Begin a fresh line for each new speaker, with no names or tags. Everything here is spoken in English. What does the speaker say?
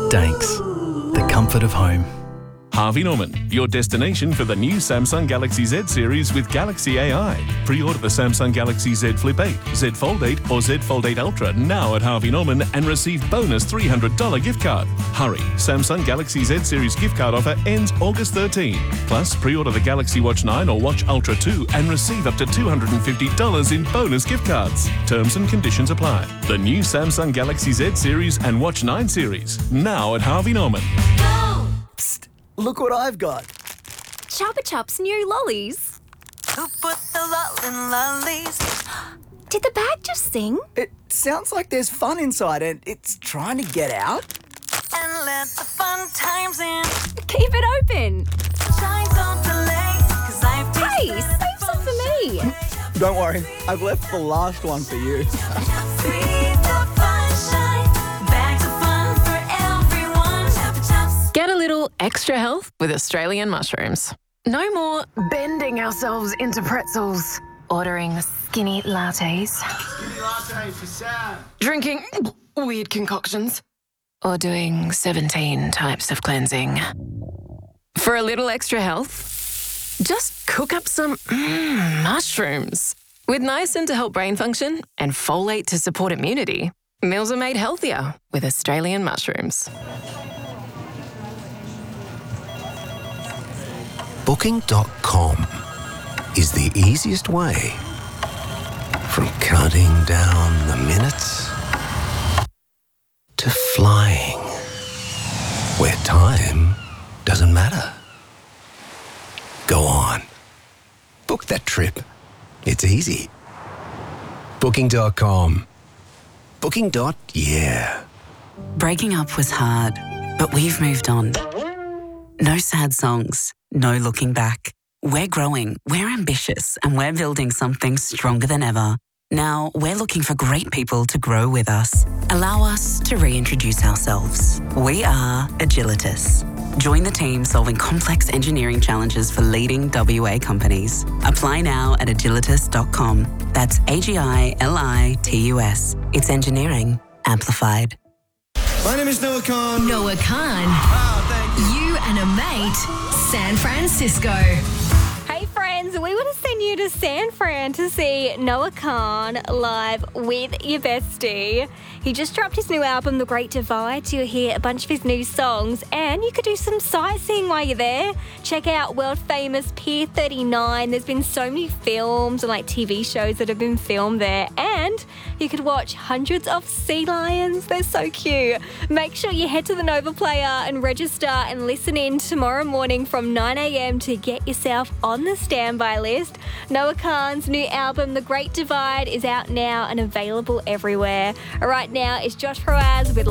Danks, the comfort of home.
Harvey Norman, your destination for the new Samsung Galaxy Z series with Galaxy AI. Pre-order the Samsung Galaxy Z Flip 8, Z Fold 8 or Z Fold 8 Ultra now at Harvey Norman and receive bonus $300 gift card. Hurry, Samsung Galaxy Z series gift card offer ends August 13. Plus, pre-order the Galaxy Watch 9 or Watch Ultra 2 and receive up to $250 in bonus gift cards. Terms and conditions apply. The new Samsung Galaxy Z series and Watch 9 series now at Harvey Norman.
Psst, look what I've got.
Chupa Chups new lollies.
Who put the lull in lollies?
Did the bag just sing?
It sounds like there's fun inside and it's trying to get out.
And let the fun times in.
Keep it open.
Shine, don't delay, 'cause I've
Hey,
tasted
save some for me.
Don't worry, I've left the last one for you.
Sweet, the fun shine. Bags of fun for everyone. Chupa Chups.
Get a little extra health with Australian mushrooms. No more bending ourselves into pretzels, ordering skinny lattes, drinking weird concoctions, or doing 17 types of cleansing. For a little extra health, just cook up some mushrooms. With niacin to help brain function and folate to support immunity, meals are made healthier with Australian mushrooms.
Booking.com is the easiest way from counting down the minutes to flying where time doesn't matter. Go on. Book that trip. It's easy. Booking.com. Booking.yeah.
Breaking up was hard, but we've moved on. No sad songs, no looking back. We're growing, we're ambitious, and we're building something stronger than ever. Now, we're looking for great people to grow with us. Allow us to reintroduce ourselves. We are Agilitas. Join the team solving complex engineering challenges for leading WA companies. Apply now at agilitas.com. That's AGILITUS. It's engineering amplified.
My name is Noah Khan.
Noah Khan. You and a mate, San Francisco.
Hey friends, we want to send you to San Fran to see Noah Khan live with your bestie. He just dropped his new album, The Great Divide, so you'll hear a bunch of his new songs and you could do some sightseeing while you're there. Check out world famous Pier 39. There's been so many films and TV shows that have been filmed there, and you could watch hundreds of sea lions. They're so cute. Make sure you head to the Nova Player and register and listen in tomorrow morning from 9 a.m. to get yourself on the standby list. Noah Khan's new album, The Great Divide, is out now and available everywhere. Right now, it's Josh Proaz with